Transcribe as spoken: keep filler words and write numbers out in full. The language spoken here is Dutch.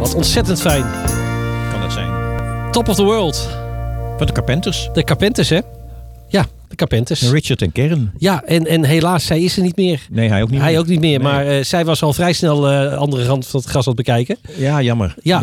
Wat ontzettend fijn. Kan dat zijn. Top of the World. Van de Carpenters. De Carpenters, hè? Ja, de Carpenters. Richard en Karen. Ja, en, en helaas, zij is er niet meer. Nee, hij ook niet Hij meer. ook niet meer, Nee. maar uh, zij was al vrij snel de uh, andere rand van het gras aan het bekijken. Ja, jammer. Ja,